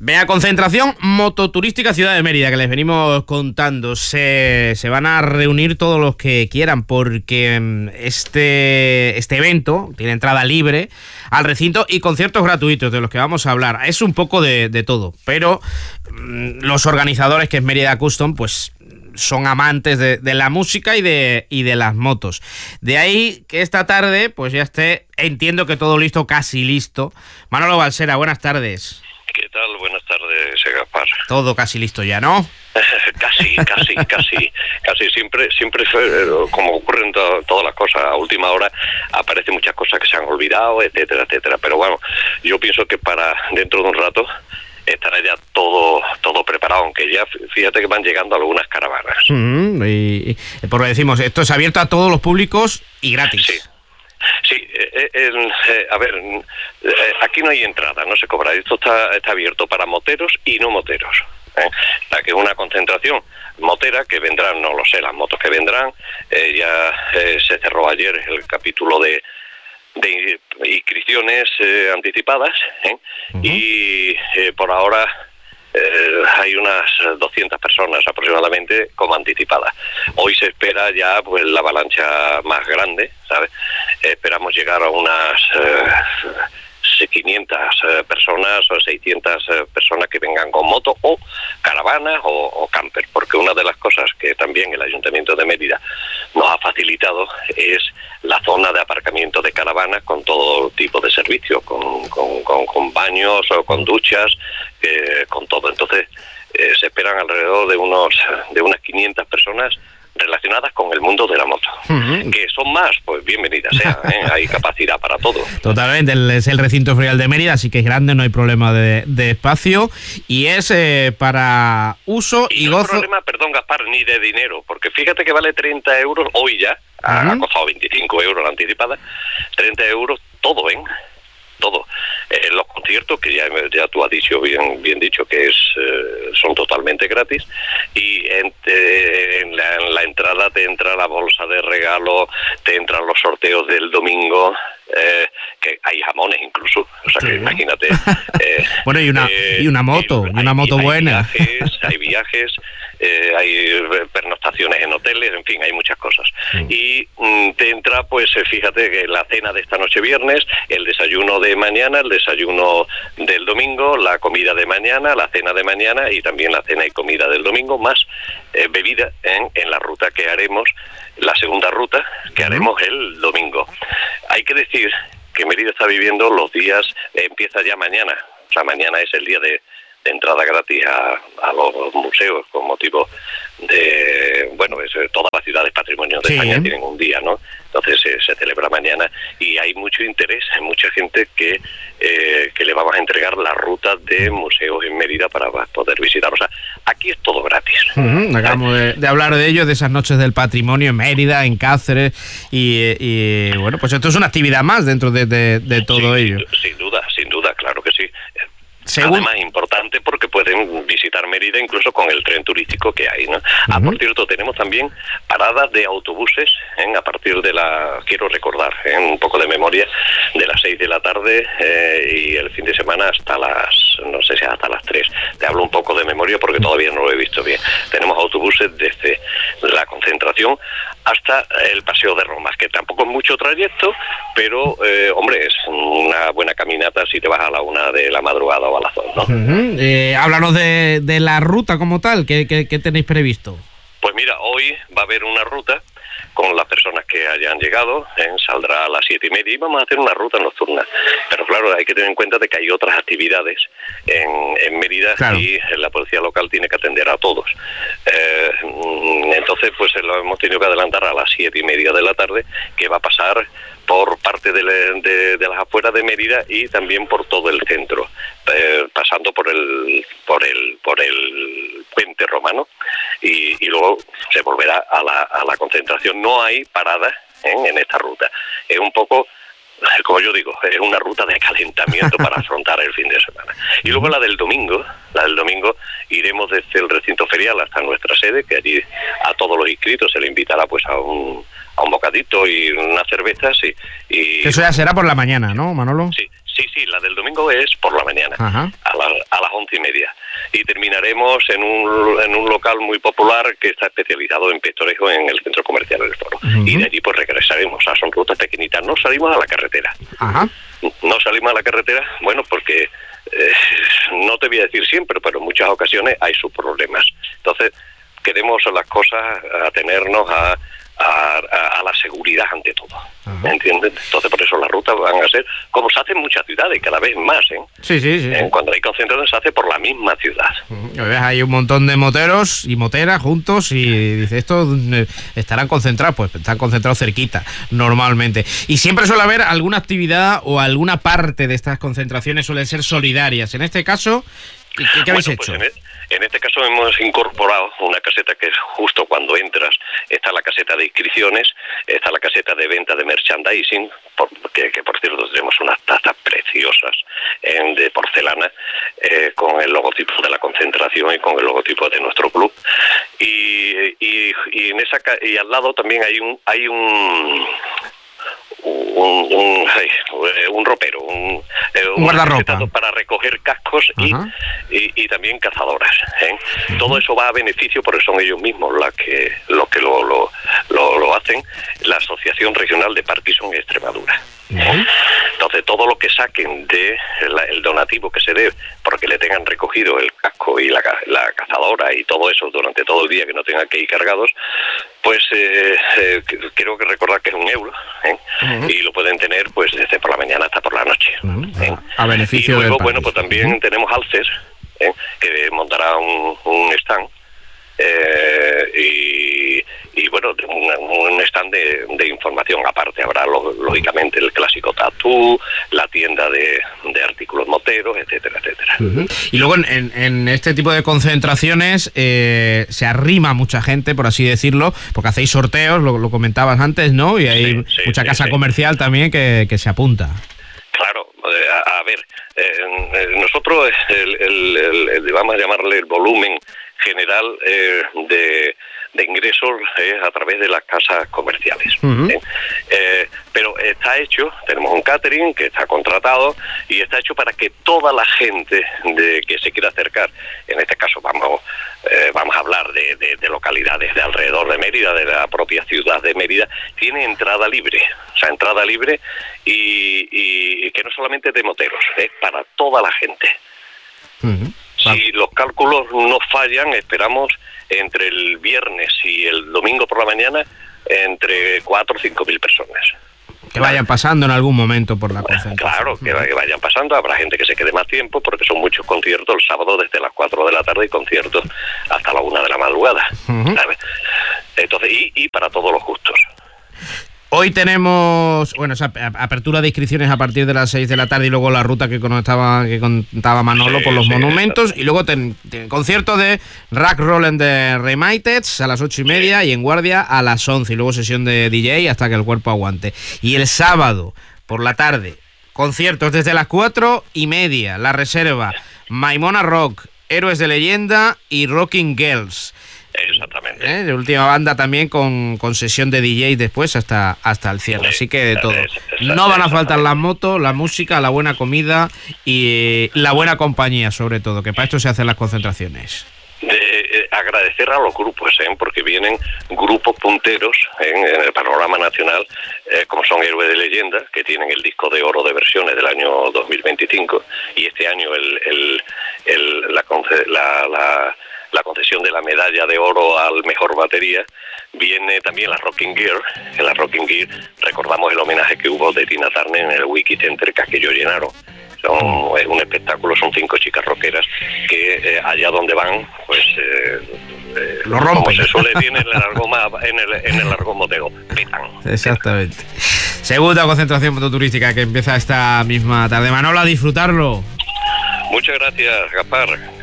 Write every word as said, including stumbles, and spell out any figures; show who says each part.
Speaker 1: Vea, concentración mototurística Ciudad de Mérida, que les venimos contando. Se, se van a reunir todos los que quieran, porque este, este evento tiene entrada libre al recinto y conciertos gratuitos, de los que vamos a hablar. Es un poco de, de todo, pero mmm, los organizadores, que es Mérida Custom, pues son amantes de, de la música y de, y de las motos. De ahí que esta tarde pues ya esté, entiendo que todo listo, casi listo. Manolo Balsera, buenas tardes.
Speaker 2: ¿Qué tal? Buenas tardes, Gaspar.
Speaker 1: Todo casi listo ya, ¿no?
Speaker 2: casi, casi, casi, casi. Siempre, siempre, como ocurren to- todas las cosas, a última hora aparecen muchas cosas que se han olvidado, etcétera, etcétera. Pero bueno, yo pienso que para dentro de un rato estará ya todo todo preparado, aunque ya fíjate que van llegando algunas caravanas.
Speaker 1: Mm, y, y por lo decimos, esto es abierto a todos los públicos y gratis.
Speaker 2: Sí. Sí, eh, eh, eh, a ver, eh, aquí no hay entrada, no se cobra. Esto está, está abierto para moteros y no moteros. ¿eh? La que es una concentración motera, que vendrán, no lo sé, las motos que vendrán. Eh, ya eh, se cerró ayer el capítulo de, de inscripciones eh, anticipadas, ¿eh? Uh-huh. Y eh, por ahora Eh, hay unas doscientas personas aproximadamente como anticipadas. Hoy se espera ya pues la avalancha más grande, ¿sabes? Eh, esperamos llegar a unas eh, quinientas eh, personas o seiscientas eh, personas que vengan con moto o caravanas o, o camper, porque una de las cosas que también el Ayuntamiento de Mérida nos ha facilitado es la zona de aparcamiento de caravanas con todo tipo de servicios, con, con, con, con baños o con duchas, eh, con todo. Entonces eh, se esperan alrededor de unos de unas quinientas personas relacionadas con el mundo de la moto. Uh-huh. Que son más, pues bienvenidas sean, ¿eh? Hay capacidad para todo.
Speaker 1: Totalmente, el, es el recinto ferial de Mérida, así que es grande, no hay problema de, de espacio, y es eh, para uso y, y no gozo...
Speaker 2: No hay problema, perdón Gaspar, ni de dinero, porque fíjate que vale treinta euros hoy ya, uh-huh. Ha costado veinticinco euros la anticipada, treinta euros todo, ¿eh? Todo. Eh, los conciertos, que ya, ya tú has dicho bien bien dicho que es eh, son totalmente gratis, y en, eh, en, la, en la entrada te entra la bolsa de regalo, te entran los sorteos del domingo, eh, que hay jamones incluso, o sea, sí, que imagínate. Eh,
Speaker 1: bueno, y una eh, y una moto, y una hay, moto
Speaker 2: hay
Speaker 1: buena.
Speaker 2: Viajes, hay viajes, eh, hay pernoctaciones en hoteles, en fin, hay muchas cosas. Mm. Y mm, te entra, pues fíjate que la cena de esta noche viernes, el desayuno de mañana, el desayuno del domingo, la comida de mañana, la cena de mañana y también la cena y comida del domingo, más eh, bebida en, en la ruta que haremos, la segunda ruta que haremos el domingo. Hay que decir que Mérida está viviendo los días, eh, empieza ya mañana, o sea, mañana es el día de, de entrada gratis a, a los museos con motivo de, bueno, es, todas las ciudades patrimonio de sí, España ¿eh? Tienen un día, ¿no? Entonces eh, se celebra mañana y hay mucho interés, hay mucha gente que eh, que le vamos a entregar la ruta de museos en Mérida para poder visitar. O sea, aquí es todo gratis.
Speaker 1: Uh-huh. Acabamos de, de hablar de ello, de esas noches del patrimonio en Mérida, en Cáceres, y, y bueno, pues esto es una actividad más dentro de, de, de todo
Speaker 2: sí,
Speaker 1: ello.
Speaker 2: Sin, sin duda, sin duda, claro que sí.
Speaker 1: Según...
Speaker 2: Además, importante porque pueden visitar Mérida incluso con el tren turístico que hay, ¿no? Uh-huh. Ah, por cierto, tenemos también paradas de autobuses, ¿eh? A partir de la, quiero recordar, ¿eh? Un poco de memoria, de las seis de la tarde eh, y el fin de semana hasta las, no sé si hasta las tres. Te hablo un poco de memoria porque todavía no lo he visto bien. Tenemos autobuses desde la concentración hasta el Paseo de Roma, que tampoco es mucho trayecto, pero, eh, hombre, es una buena caminata si te vas a la una de la madrugada o a las dos, ¿no?
Speaker 1: Uh-huh. Eh, háblanos de, de la ruta como tal, ¿qué, qué, qué tenéis previsto?
Speaker 2: Pues mira, hoy va a haber una ruta con las personas que hayan llegado, ¿eh? Saldrá a las siete y media y vamos a hacer una ruta nocturna. Pero claro, hay que tener en cuenta de que hay otras actividades en, en Mérida, claro. Y la policía local tiene que atender a todos. Eh, entonces, pues lo hemos tenido que adelantar a las siete y media de la tarde, que va a pasar por parte de, le, de, de las afueras de Mérida y también por todo el centro, eh, pasando por el por el por el puente romano y, y luego se volverá a la, a la concentración. No hay paradas, ¿eh? En esta ruta. Es un poco, como yo digo, es una ruta de calentamiento para afrontar el fin de semana. Y luego la del domingo, la del domingo iremos desde el recinto ferial hasta nuestra sede, que allí a todos los inscritos se le invitará pues a un a un bocadito y unas cervezas y, y...
Speaker 1: Eso ya será por la mañana, ¿no, Manolo?
Speaker 2: Sí, sí, sí, la del domingo es por la mañana, a, la, a las once once y media. Y terminaremos en un, en un local muy popular que está especializado en pestorejo en el centro comercial del Foro. Uh-huh. Y de allí pues regresaremos. O sea, son rutas pequeñitas. No salimos a la carretera.
Speaker 1: Ajá.
Speaker 2: No salimos a la carretera, bueno, porque eh, no te voy a decir siempre, pero en muchas ocasiones hay sus problemas. Entonces, queremos las cosas atenernos a... A, a, a la seguridad ante todo, ¿me entiendes? Entonces por eso las rutas van a ser como se hace en muchas ciudades, cada vez más, ¿eh?
Speaker 1: Sí, sí, sí.
Speaker 2: ¿Eh? Cuando hay concentración se hace por la misma ciudad.
Speaker 1: Uh-huh. Hay un montón de moteros y moteras juntos y dice, estos estarán concentrados, pues están concentrados cerquita, normalmente. Y siempre suele haber alguna actividad o alguna parte de estas concentraciones suelen ser solidarias. En este caso, ¿qué, qué habéis
Speaker 2: bueno,
Speaker 1: hecho?
Speaker 2: Pues en, el, en este caso hemos incorporado una caseta que es justo cuando entras, está la caseta de inscripciones, está la caseta de venta de merchandising, por, que, que por cierto tenemos unas tazas preciosas en, de porcelana eh, con el logotipo de la concentración y con el logotipo de nuestro club. Y, y, y en esa y al lado también hay un hay un Un, un, un ropero, un,
Speaker 1: un guardarropa
Speaker 2: para recoger cascos y, y, y también cazadoras, ¿eh? Uh-huh. Todo eso va a beneficio porque son ellos mismos los que, los que lo, lo, lo, lo hacen, la Asociación Regional de Parkinson en Extremadura. Uh-huh. Entonces todo lo que saquen de la, el donativo que se dé porque le tengan recogido el casco y la, la cazadora y todo eso durante todo el día, que no tengan que ir cargados, pues eh, eh, creo que recordar que es un euro, ¿eh? Uh-huh. Y lo pueden tener pues desde por la mañana hasta por la noche,
Speaker 1: uh-huh. ¿eh? A beneficio
Speaker 2: y luego
Speaker 1: del
Speaker 2: bueno pues también uh-huh. tenemos Alces, ¿eh? Que montará un, un stand eh, y, y bueno un, un stand de, de información aparte. Habrá lo, lógicamente el clásico tatú, la tienda de, de artículos moteros, etcétera, etcétera.
Speaker 1: Uh-huh. Y luego en, en este tipo de concentraciones eh, se arrima mucha gente, por así decirlo, porque hacéis sorteos, lo, lo comentabas antes, ¿no? Y hay sí, sí, mucha sí, casa sí. comercial también que, que se apunta.
Speaker 2: Claro, a, a ver, eh, nosotros el, el, el, el, vamos a llamarle el volumen general eh, de, de ingresos eh, a través de las casas comerciales. Uh-huh. ¿eh? Eh, pero está hecho, tenemos un catering que está contratado y está hecho para que toda la gente de que se quiera acercar, en este caso vamos eh, vamos a hablar de, de, de localidades de alrededor de Mérida, de la propia ciudad de Mérida, tiene entrada libre, o sea, entrada libre y, y que no solamente de moteros, es para toda la gente. Uh-huh. Si los cálculos no fallan, esperamos entre el viernes y el domingo por la mañana entre cuatro o cinco mil personas.
Speaker 1: Que vayan pasando en algún momento por la concentración.
Speaker 2: Claro, que vayan pasando. Habrá gente que se quede más tiempo porque son muchos conciertos el sábado desde las cuatro de la tarde y conciertos hasta la una de la madrugada. Uh-huh. ¿Sabes? Entonces, y, y para todos los gustos.
Speaker 1: Hoy tenemos, bueno, esa apertura de inscripciones a partir de las seis de la tarde y luego la ruta que contaba, que contaba Manolo sí, por los sí, monumentos exacto. Y luego ten, ten, concierto de Rack Roll and the Remiteds a las ocho y media sí. Y en Guardia a las once y luego sesión de D J hasta que el cuerpo aguante. Y el sábado por la tarde, conciertos desde las cuatro y media, La Reserva, Maimona Rock, Héroes de Leyenda y Rocking Girls.
Speaker 2: Exactamente.
Speaker 1: ¿Eh? La última banda también con, con sesión de D J después hasta, hasta el cierre, así que de todo. No van a faltar las motos, la música, la buena comida y la buena compañía, sobre todo, que para esto se hacen las concentraciones.
Speaker 2: De, eh, agradecer a los grupos, ¿eh? Porque vienen grupos punteros ¿eh? En el panorama nacional, eh, como son Héroes de Leyenda, que tienen el disco de oro de versiones del año dos mil veinticinco, y este año el, el, el, la, la, la la concesión de la medalla de oro al mejor batería. Viene también la Rocking Gear. En la Rocking Gear recordamos el homenaje que hubo de Tina Turner en el Wiki Center, que aquello llenaron. Son, es un espectáculo, son cinco chicas rockeras que eh, allá donde van, pues eh, eh,
Speaker 1: lo rompen.
Speaker 2: Como se suele decir en el argot, en el, en el argot motego, petan.
Speaker 1: Exactamente. Segunda concentración mototurística que empieza esta misma tarde. Manolo, a disfrutarlo.
Speaker 2: Muchas gracias, Gaspar.